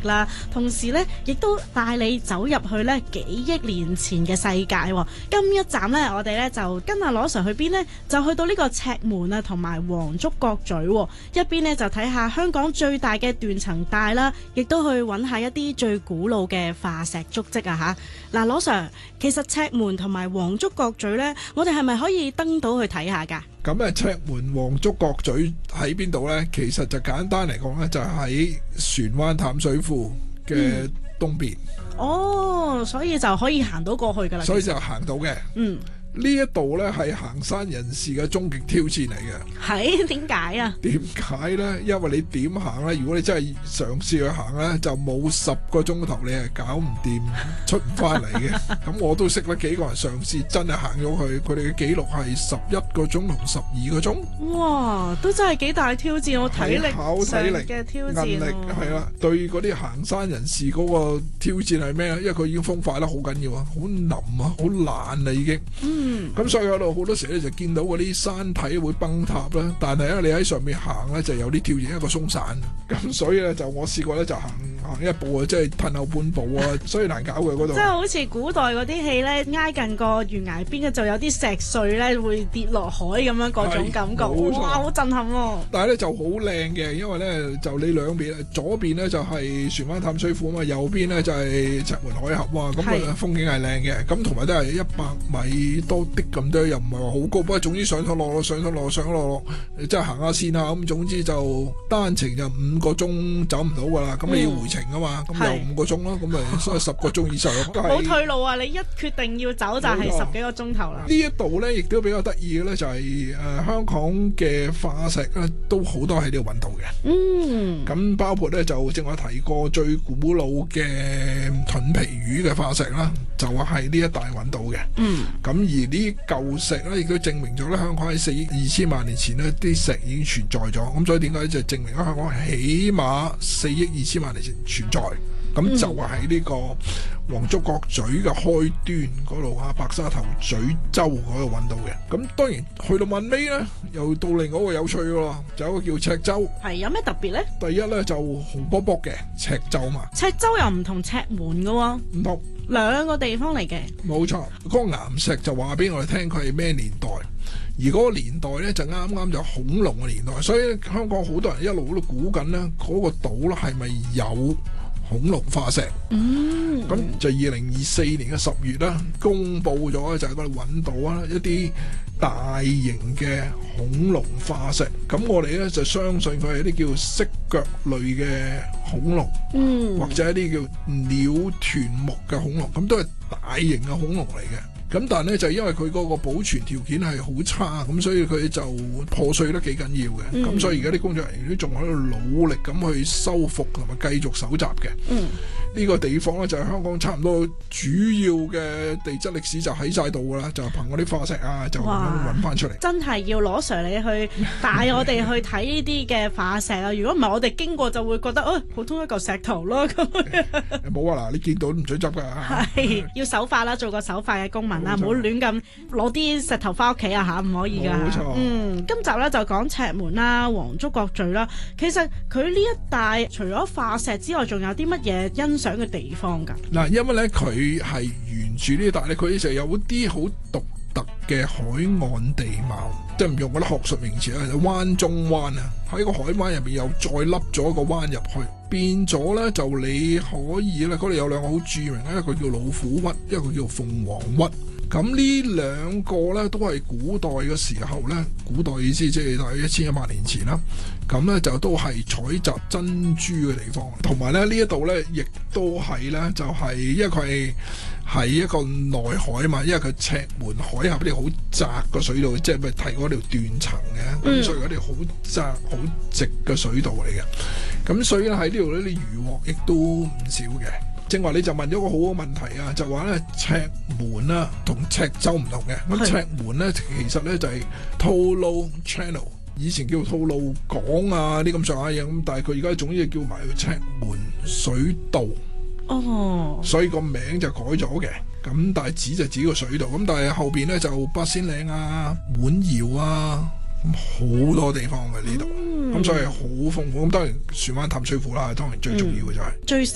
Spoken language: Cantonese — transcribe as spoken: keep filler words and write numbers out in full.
啦，同時咧亦都帶你走入去咧幾億年前嘅世界。今一站咧，我哋咧就跟阿羅 Sir 去邊呢？就去到呢個赤門啊，同埋黃竹角咀。一邊咧就睇下香港最大嘅斷層帶啦，亦都去揾下一啲最古老嘅化石足跡啊吓。嗱，羅 Sir，其實赤門同埋黃竹角咀咧，我哋係咪可以登到去睇下㗎？ 咁啊，赤門黃竹角咀喺邊度呢？其實就簡單嚟講呢，就喺船灣淡水庫嘅東邊。 嗯、哦，所以就可以行到過去噶啦。 所以就行到嘅。嗯。呢一度呢係行山人士嘅終極挑戰嚟嘅。 係點解啊？ 點解呢？因為你點行呢？如果你真係嘗試去行呢，就冇十個鐘頭你係搞唔掂，出唔翻嚟嘅。咁我都識得幾個人嘗試，真係行咗去，佢哋嘅記錄係十一個鐘同十二個鐘。 哇！都真係幾大挑戰，我體力上嘅挑戰。 毅力係啦，對嗰啲行山人士嗰個挑戰係咩呢？因為佢已經風化得好緊要啊，好腍啊，好爛啦已經。嗯。咁、嗯、所以喺度好多時咧就見到嗰啲山體會崩塌啦，但係咧你喺上面行咧就有啲挑戰，一個鬆散。咁所以咧就我試過咧就行行一步啊，即係褪後半步啊，所以難搞嘅嗰度。即係好似古代嗰啲戲咧，挨近個懸崖邊嘅就有啲石碎咧會跌落海咁樣嗰種感覺，哇！好震撼喎、啊。 但係咧就好靚嘅，因為咧就你兩邊左邊咧就係船灣淡水庫啊嘛，右邊咧就係赤門海峽啊，咁啊風景係靚嘅，咁同埋都係一百米多啲咁多，又唔係話好高，不過總之上上落落上上落落上上落落，即係行下線啊咁，總之就單程就五個鐘走唔到噶啦，咁你要回程啊嘛，咁、嗯、又五個鐘咯，咁咪所以十個鐘以上。 冇退路啊！你一決定要走就係十幾個鐘頭啦。 呢一度咧亦都比較得意嘅咧，就係、是、誒、呃、香港嘅化石咧都好多喺呢度揾到嘅。嗯，咁包括咧就正話提過最古老嘅盾皮魚嘅化石啦，就係呢一帶揾到嘅。嗯，咁而呢舊石咧亦都證明咗咧香港喺四億二千萬年前呢啲石已經存在咗，咁所以點解就證明咗香港起碼四億二千萬年前存在，咁就係喺呢個黃竹角咀嘅開端嗰度啊，白沙頭咀洲嗰度揾到嘅。咁當然去到問尾咧，又到另外一個有趣嘅咯，就有一個叫赤洲。 係有咩特別咧？ 第一咧就紅卜卜嘅赤洲嘛。 赤洲又唔同赤門嘅喎。唔同。兩個地方嚟嘅， 冇錯。嗰、那個岩石就話俾我哋聽佢係咩年代，而嗰個年代咧就啱啱就恐龍嘅年代，所以香港好多人一路都估緊咧嗰個島咧係咪有恐龍化石？嗯，咁就二零二四年嘅十月啦，公佈咗就係嗰度揾到啊一啲大型嘅恐龍化石，咁我哋咧就相信佢係一啲叫蜥腳類嘅恐龍，嗯，或者一啲叫鳥臀目嘅恐龍，咁都係大型嘅恐龍嚟嘅。咁但係咧就因為佢嗰個保存條件係好差，咁所以佢就破碎得幾緊要嘅。咁、嗯、所以而家啲工作人員都仲喺度努力咁去修復同埋繼續搜集嘅。嗯，呢、這個地方咧就係香港差唔多主要嘅地質歷史就喺晒度噶啦，就憑嗰啲化石啊就咁樣揾翻出嚟。 真係要攞 Sir 你去帶我哋去睇呢啲嘅化石啊！如果唔係我哋經過就會覺得，哦、哎，普通一嚿石頭咯咁。 冇啊嗱，你見到都唔准執噶。 係要守法啦，做個守法嘅公民。唔好亂咁攞啲石頭翻屋企啊吓，唔可以噶。冇錯。嗯，今集咧就講赤門啦、黃竹角咀啦。其實佢呢一帶除咗化石之外，仲有啲乜嘢欣賞嘅地方噶？ 嗱，因為咧佢係沿住呢一帶咧，佢就有啲好獨特嘅海岸地貌，即係唔用嗰啲學術名詞啊，灣中灣啊，喺個海灣入邊又再凹咗一個灣入去，變咗咧就你可以咧，嗰度有兩個好著名，一個叫老虎屈，一個叫鳳凰屈。咁呢兩個咧都係古代嘅時候咧，古代意思即係大約一千一百年前啦。咁咧就都係採集珍珠嘅地方，同埋咧呢一度咧亦都係咧就係、是、因為佢係係一個內海啊嘛，因為佢赤門海峽嗰條好窄嘅水道，即係咪提嗰條斷層嘅，咁、嗯、所以嗰條好窄好直嘅水道嚟嘅。咁所以咧喺呢度咧啲魚獲亦都唔少嘅。正話你就問咗個好嘅問題啊，就話咧赤門啦同赤洲唔同嘅。咁赤門咧其實咧就係、是、吐露 channel， 以前叫吐露港啊啲咁上下嘢，咁但係佢而家總之叫埋赤門水道。哦，所以個名就改咗嘅。咁但係指就指個水道，咁但係後邊咧就八仙嶺啊、碗窯啊，好多地方嘅呢度。咁、嗯、所以好豐富。咁當然船灣淡水庫啦，當然最重要嘅就係、是、 最